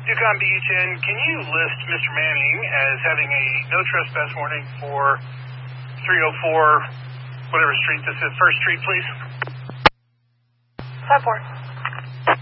Yukon Beach, and can you list Mr. Manning as having a no trespass warning for 304, whatever street this is, First Street, please? 5-4.